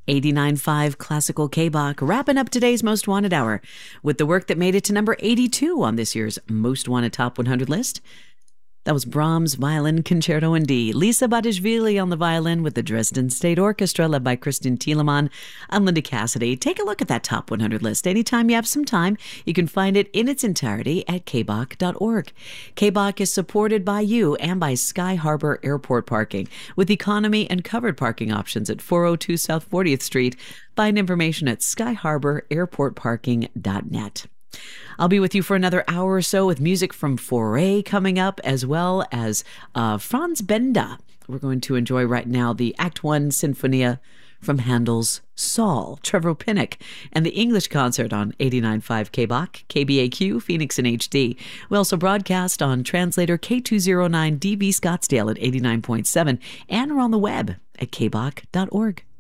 89.5 Classical K-Bach, wrapping up today's Most Wanted Hour with the work that made it to number 82 on this year's Most Wanted Top 100 list. That was Brahms' Violin Concerto in D. Lisa Batishvili on the violin with the Dresden State Orchestra led by Kristen Thielemann. I'm Linda Cassidy. Take a look at that Top 100 list. Anytime you have some time, you can find it in its entirety at kbach.org. KBach is supported by you and by Sky Harbor Airport Parking with economy and covered parking options at 402 South 40th Street. Find information at skyharbor.airportparking.net. I'll be with you for another hour or so with music from Foray coming up, as well as Franz Benda. We're going to enjoy right now the Act 1 Sinfonia from Handel's Saul, Trevor Pinnock, and the English concert on 89.5 KBach, KBAQ, Phoenix and HD. We also broadcast on translator K209DB Scottsdale at 89.7, and we're on the web at kbach.org.